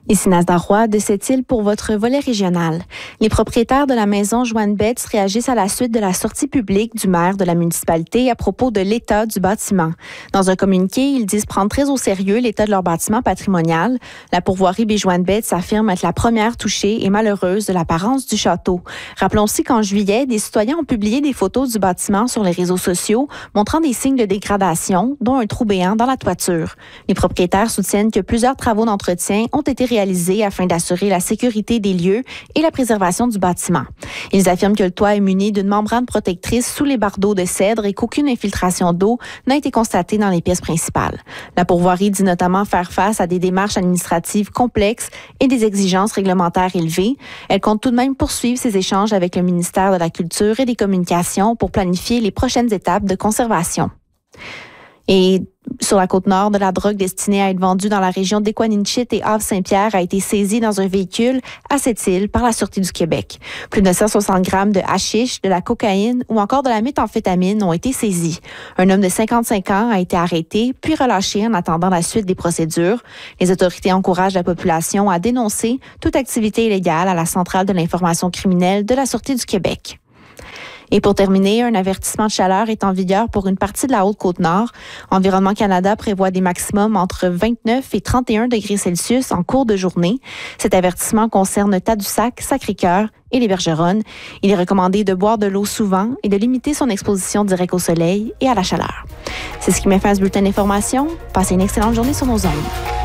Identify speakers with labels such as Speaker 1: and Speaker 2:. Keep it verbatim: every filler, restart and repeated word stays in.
Speaker 1: Ici Nasda Roy de cette île pour votre volet régional. Les propriétaires de la maison Joanne Betts réagissent à la suite de la sortie publique du maire de la municipalité à propos de l'état du bâtiment. Dans un communiqué, ils disent prendre très au sérieux l'état de leur bâtiment patrimonial. La pourvoirie B. Joanne Betts affirme être la première touchée et malheureuse de l'apparence du château. Rappelons aussi qu'en juillet, des citoyens ont publié des photos du bâtiment sur les réseaux sociaux montrant des signes de dégradation, dont un trou béant dans la toiture. Les propriétaires soutiennent que plusieurs travaux d'entretien ont été réalisés afin d'assurer la sécurité des lieux et la préservation du bâtiment. Ils affirment que le toit est muni d'une membrane protectrice sous les bardeaux de cèdre et qu'aucune infiltration d'eau n'a été constatée dans les pièces principales. La pourvoirie dit notamment faire face à des démarches administratives complexes et des exigences réglementaires élevées. Elle compte tout de même poursuivre ses échanges avec le ministère de la Culture et des Communications pour planifier les prochaines étapes de conservation. Et sur la côte nord, de la drogue destinée à être vendue dans la région d'Équaninchit et Havre-Saint-Pierre a été saisie dans un véhicule à cette île par la Sûreté du Québec. Plus de cent soixante grammes de hashish, de la cocaïne ou encore de la méthamphétamine ont été saisis. Un homme de cinquante-cinq ans a été arrêté puis relâché en attendant la suite des procédures. Les autorités encouragent la population à dénoncer toute activité illégale à la centrale de l'information criminelle de la Sûreté du Québec. Et pour terminer, un avertissement de chaleur est en vigueur pour une partie de la Haute-Côte-Nord. Environnement Canada prévoit des maximums entre vingt-neuf et trente et un degrés Celsius en cours de journée. Cet avertissement concerne Tadoussac, Sacré-Cœur et les Bergeronnes. Il est recommandé de boire de l'eau souvent et de limiter son exposition directe au soleil et à la chaleur. C'est ce qui met fin à ce bulletin d'information. Passez une excellente journée sur nos ondes.